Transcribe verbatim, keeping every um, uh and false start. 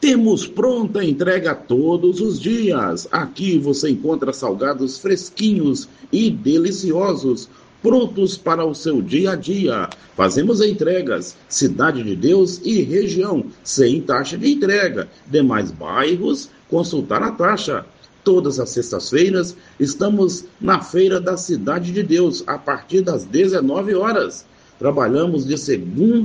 Temos pronta entrega todos os dias. Aqui você encontra salgados fresquinhos e deliciosos, prontos para o seu dia a dia. Fazemos entregas, Cidade de Deus e região, sem taxa de entrega. Demais bairros, consultar a taxa. Todas as sextas-feiras estamos na Feira da Cidade de Deus, a partir das dezenove horas. Trabalhamos de segunda